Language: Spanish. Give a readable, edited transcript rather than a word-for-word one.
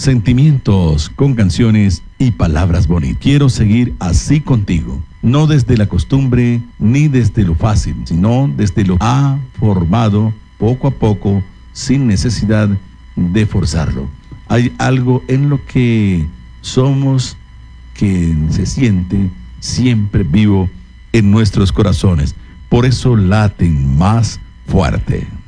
sentimientos con canciones y palabras bonitas. Quiero seguir así contigo, no desde la costumbre ni desde lo fácil, sino desde lo ha formado poco a poco, sin necesidad de forzarlo. Hay algo en lo que somos que se siente siempre vivo en nuestros corazones. Por eso laten más fuerte.